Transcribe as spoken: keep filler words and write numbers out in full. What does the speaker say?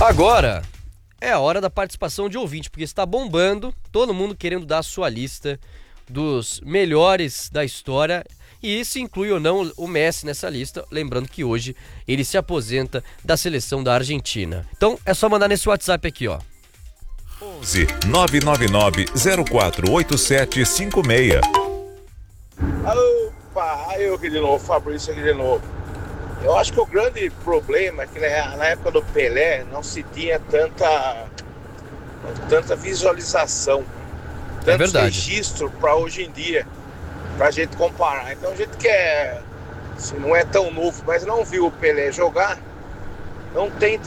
Agora é a hora da participação de ouvinte, porque está bombando, todo mundo querendo dar a sua lista dos melhores da história, e isso inclui ou não o Messi nessa lista, lembrando que hoje ele se aposenta da seleção da Argentina. Então é só mandar nesse WhatsApp aqui, ó. onze nove nove nove zero quatro oito sete cinco seis. Opa, eu aqui de novo, Fabrício aqui de novo. Eu acho que o grande problema é que na época do Pelé não se tinha tanta, tanta visualização, tanto verdade. registro para hoje em dia, pra gente comparar. Então a gente quer, se não é tão novo, mas não viu o Pelé jogar, não tem